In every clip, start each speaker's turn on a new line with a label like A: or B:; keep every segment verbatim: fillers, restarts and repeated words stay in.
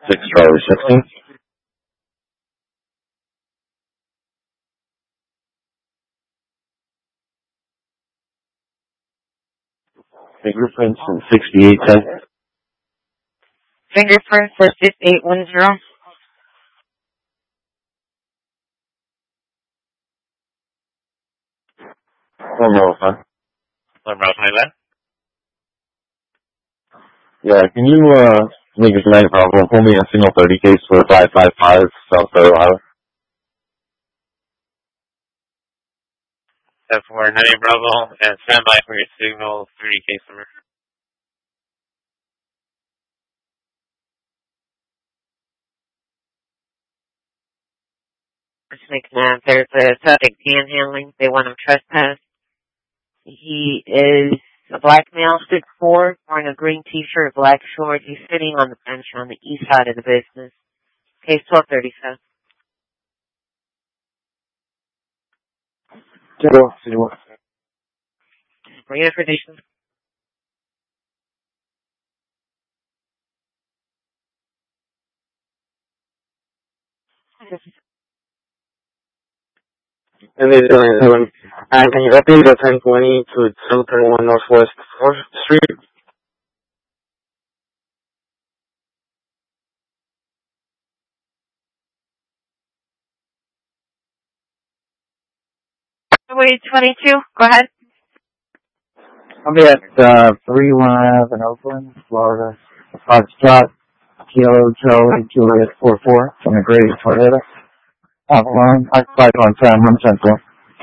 A: six Charlie sixteen. Fingerprints and sixty-eight ten.
B: Fingerprints for sixty-eight ten.
A: One row, huh?
C: One row, Thailand.
A: Yeah, can you, uh, make a tonight problem? Pull me a single thirty case for five five five South Federal Highway.
C: That's for ninety Bravo and stand by for your signal three case number.
B: Just making that there's a subject panhandling. They want him trespass. He is a black male, six foot four, wearing a green t-shirt, black shorts. He's sitting on the bench on the east side of the business. Case twelve thirty-seven.
A: Zero, zero.
B: Bring information.
D: And this is seven. And can you update the ten twenty to seven thirty-one Northwest fourth Street?
B: Wait, twenty-two. Go ahead.
E: I'll be at uh, three one Ave in Oakland, Florida. Foxtrot, Kilo Charlie, Juliet four four from the Great Tornado. Avalon, I fight on time, one central.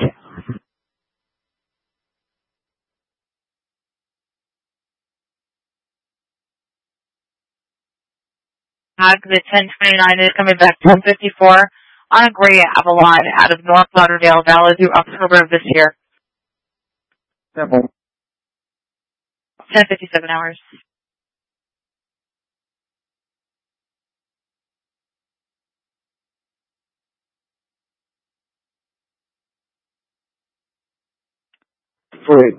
B: The ten twenty-nine is coming back ten fifty-four on a gray Avalon out of North Lauderdale Valley through October of this year.
E: Simple.
B: ten fifty-seven hours.
D: Wait.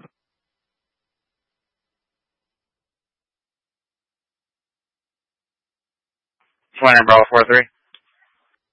C: twenty Bravo four three.